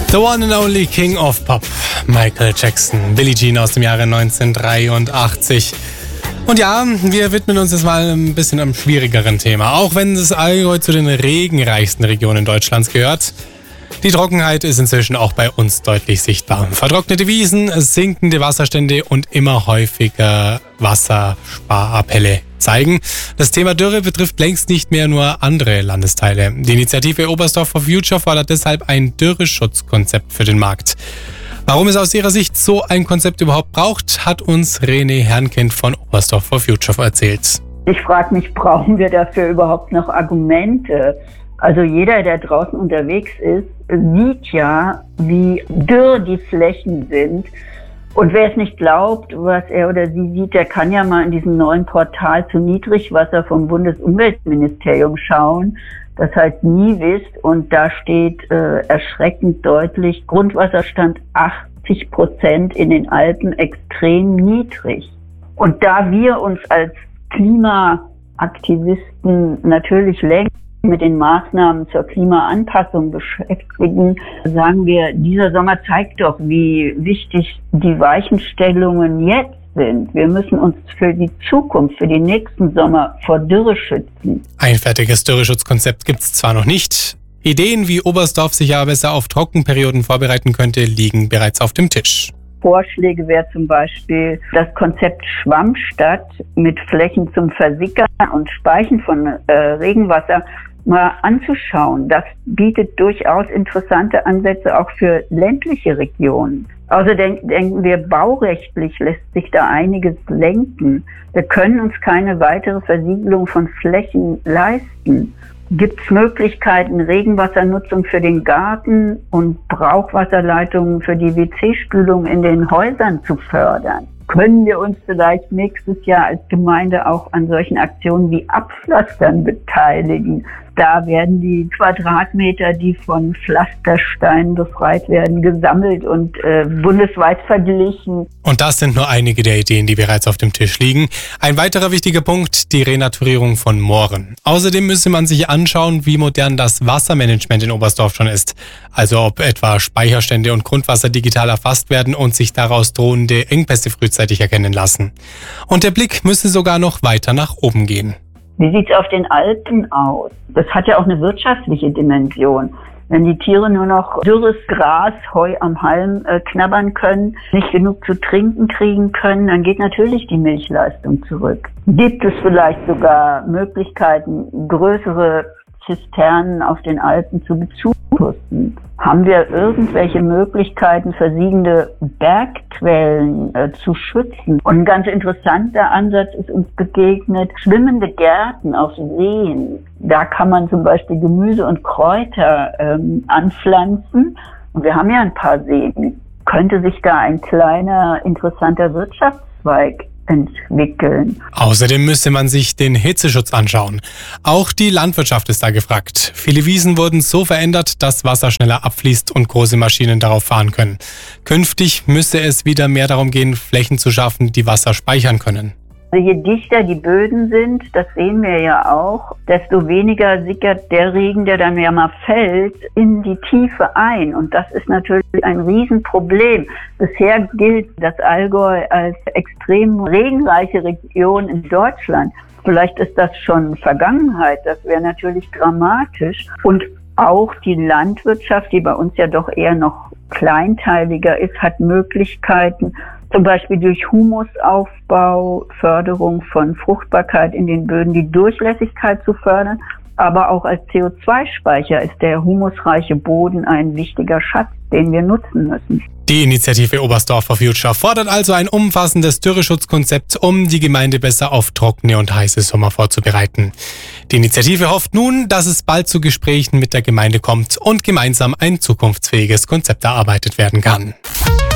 The one and only King of Pop, Michael Jackson, Billie Jean aus dem Jahre 1983. Und ja, wir widmen uns jetzt mal ein bisschen einem schwierigeren Thema. Auch wenn das Allgäu zu den regenreichsten Regionen Deutschlands gehört, die Trockenheit ist inzwischen auch bei uns deutlich sichtbar. Vertrocknete Wiesen, sinkende Wasserstände und immer häufiger Wassersparappelle zeigen, das Thema Dürre betrifft längst nicht mehr nur andere Landesteile. Die Initiative Oberstdorf for Future fordert deshalb ein Dürreschutzkonzept für den Markt. Warum es aus ihrer Sicht so ein Konzept überhaupt braucht, hat uns René Herrnkind von Oberstdorf for Future erzählt. Ich frage mich, brauchen wir dafür überhaupt noch Argumente? Also jeder, der draußen unterwegs ist, sieht ja, wie dürr die Flächen sind. Und wer es nicht glaubt, was er oder sie sieht, der kann ja mal in diesem neuen Portal zu Niedrigwasser vom Bundesumweltministerium schauen. Das heißt NIWIS, und da steht erschreckend deutlich, Grundwasserstand 80% in den Alpen extrem niedrig. Und da wir uns als Klimaaktivisten natürlich längst mit den Maßnahmen zur Klimaanpassung beschäftigen, sagen wir, dieser Sommer zeigt doch, wie wichtig die Weichenstellungen jetzt sind. Wir müssen uns für die Zukunft, für die nächsten Sommer vor Dürre schützen. Ein fertiges Dürreschutzkonzept gibt es zwar noch nicht. Ideen, wie Oberstdorf sich ja besser auf Trockenperioden vorbereiten könnte, liegen bereits auf dem Tisch. Vorschläge wäre zum Beispiel das Konzept Schwammstadt mit Flächen zum Versickern und Speichern von Regenwasser mal anzuschauen. Das bietet durchaus interessante Ansätze auch für ländliche Regionen. Außerdem denken wir, baurechtlich lässt sich da einiges lenken. Wir können uns keine weitere Versiegelung von Flächen leisten. Gibt es Möglichkeiten, Regenwassernutzung für den Garten und Brauchwasserleitungen für die WC-Spülung in den Häusern zu fördern? Können wir uns vielleicht nächstes Jahr als Gemeinde auch an solchen Aktionen wie Abpflastern beteiligen? Da werden die Quadratmeter, die von Pflastersteinen befreit werden, gesammelt und bundesweit verglichen. Und das sind nur einige der Ideen, die bereits auf dem Tisch liegen. Ein weiterer wichtiger Punkt, die Renaturierung von Mooren. Außerdem müsse man sich anschauen, wie modern das Wassermanagement in Oberstdorf schon ist. Also ob etwa Speicherstände und Grundwasser digital erfasst werden und sich daraus drohende Engpässe frühzeitig erkennen lassen. Und der Blick müsse sogar noch weiter nach oben gehen. Wie sieht's auf den Alpen aus? Das hat ja auch eine wirtschaftliche Dimension. Wenn die Tiere nur noch dürres Gras, Heu am Halm knabbern können, nicht genug zu trinken kriegen können, dann geht natürlich die Milchleistung zurück. Gibt es vielleicht sogar Möglichkeiten, größere Zisternen auf den Alpen zu bezurüsten? Haben wir irgendwelche Möglichkeiten, versiegende Bergquellen zu schützen? Und ein ganz interessanter Ansatz ist uns begegnet, schwimmende Gärten auf Seen. Da kann man zum Beispiel Gemüse und Kräuter anpflanzen. Und wir haben ja ein paar Seen. Könnte sich da ein kleiner, interessanter Wirtschaftszweig entwickeln. Außerdem müsste man sich den Hitzeschutz anschauen. Auch die Landwirtschaft ist da gefragt. Viele Wiesen wurden so verändert, dass Wasser schneller abfließt und große Maschinen darauf fahren können. Künftig müsste es wieder mehr darum gehen, Flächen zu schaffen, die Wasser speichern können. Also je dichter die Böden sind, das sehen wir ja auch, desto weniger sickert der Regen, der dann ja mal fällt, in die Tiefe ein. Und das ist natürlich ein Riesenproblem. Bisher gilt das Allgäu als extrem regenreiche Region in Deutschland. Vielleicht ist das schon Vergangenheit. Das wäre natürlich dramatisch. Und auch die Landwirtschaft, die bei uns ja doch eher noch kleinteiliger ist, hat Möglichkeiten, zum Beispiel durch Humusaufbau, Förderung von Fruchtbarkeit in den Böden, die Durchlässigkeit zu fördern. Aber auch als CO2-Speicher ist der humusreiche Boden ein wichtiger Schatz, den wir nutzen müssen. Die Initiative Oberstdorf for Future fordert also ein umfassendes Dürreschutzkonzept, um die Gemeinde besser auf trockene und heiße Sommer vorzubereiten. Die Initiative hofft nun, dass es bald zu Gesprächen mit der Gemeinde kommt und gemeinsam ein zukunftsfähiges Konzept erarbeitet werden kann.